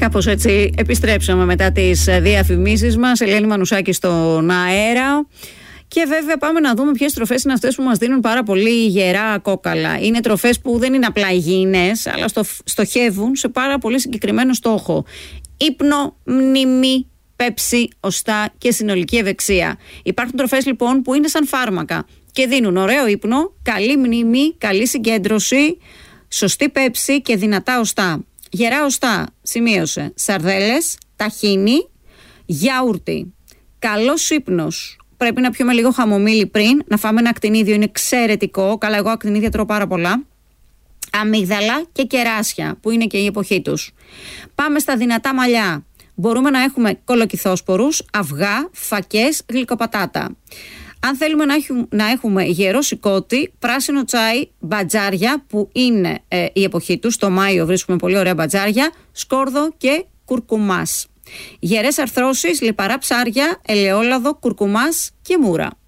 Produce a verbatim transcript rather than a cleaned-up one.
Κάπως έτσι επιστρέψαμε μετά τις διαφημίσεις μας. Ελένη Μανουσάκη στον αέρα. Και βέβαια πάμε να δούμε ποιες τροφές είναι αυτές που μας δίνουν πάρα πολύ γερά κόκαλα. Είναι τροφές που δεν είναι απλά υγιεινές, αλλά στο, στοχεύουν σε πάρα πολύ συγκεκριμένο στόχο. Ύπνο, μνήμη, πέψη, οστά και συνολική ευεξία. Υπάρχουν τροφές λοιπόν που είναι σαν φάρμακα και δίνουν ωραίο ύπνο, καλή μνήμη, καλή συγκέντρωση, σωστή πέψη και δυνατά οστά. Γερά οστά, σημείωσε, σαρδέλες, ταχίνι, γιαούρτι. Καλός ύπνος. Πρέπει να πιούμε λίγο χαμομήλι πριν, να φάμε ένα ακτινίδιο, είναι εξαιρετικό. Καλά, εγώ ακτινίδια τρώω πάρα πολλά. Αμύγδαλα και κεράσια, που είναι και η εποχή τους. Πάμε στα δυνατά μαλλιά. Μπορούμε να έχουμε κολοκυθόσπορους, αυγά, φακές, γλυκοπατάτα. Αν θέλουμε να έχουμε, να έχουμε γερό σηκώτη, πράσινο τσάι, μπατζάρια, που είναι ε, η εποχή τους. Το Μάιο βρίσκουμε πολύ ωραία μπατζάρια, σκόρδο και κουρκουμάς. Γερές αρθρώσεις, λιπαρά ψάρια, ελαιόλαδο, κουρκουμάς και μούρα.